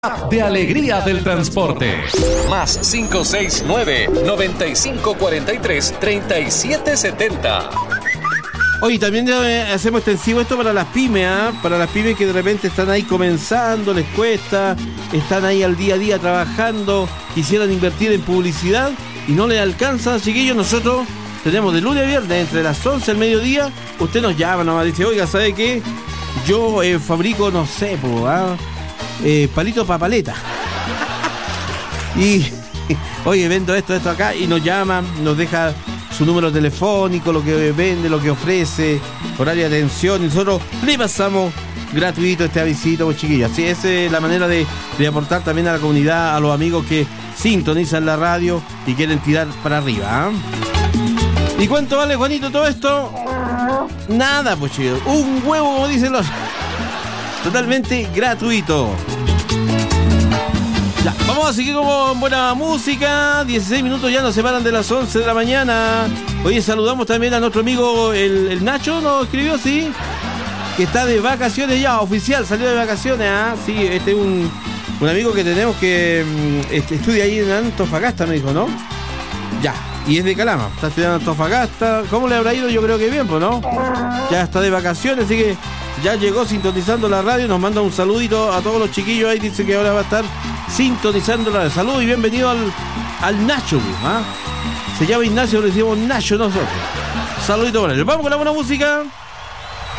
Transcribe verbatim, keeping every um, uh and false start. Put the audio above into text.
De Alegría del Transporte. Más cinco seis nueve, noventa y cinco cuarenta y tres, treinta y siete setenta. Oye, también hacemos extensivo esto para las pymes, ¿eh? Para las pymes que de repente están ahí comenzando, les cuesta, están ahí al día a día trabajando, quisieran invertir en publicidad y no les alcanza, chiquillos. Nosotros tenemos de lunes a viernes, entre las once al mediodía, usted nos llama, nomás dice, oiga, ¿sabe qué? Yo eh, fabrico, no sé, po, ¿ah? eh, palitos para paleta. Y, oye, vendo esto, esto acá, y nos llaman, nos deja su número telefónico, lo que vende, lo que ofrece, horario de atención, y nosotros le pasamos gratuito este avisito, pues, chiquillos. Así esa es la manera de, de aportar también a la comunidad, a los amigos que sintonizan la radio y quieren tirar para arriba, ¿eh? ¿Y cuánto vale, Juanito, todo esto? Nada, pues, chiquillos. Un huevo, como dicen los... Totalmente gratuito. Ya, vamos a seguir con buena música. dieciséis minutos ya nos separan de las once de la mañana. Oye, saludamos también a nuestro amigo el, el Nacho, nos escribió, sí, que está de vacaciones ya, oficial, salió de vacaciones, ¿ah? Sí, este es un, un amigo que tenemos que este, estudia ahí en Antofagasta, me dijo, ¿no? Ya, y es de Calama, está estudiando en Antofagasta. ¿Cómo le habrá ido? Yo creo que bien, pues, ¿no? Ya está de vacaciones, así que ya llegó sintonizando la radio, nos manda un saludito a todos los chiquillos ahí, dice que ahora va a estar sintonizando la radio. Saludos y bienvenido al, al Nacho, ¿ah? Se llama Ignacio, le decimos Nacho nosotros. Saludito por él. Vamos con la buena música.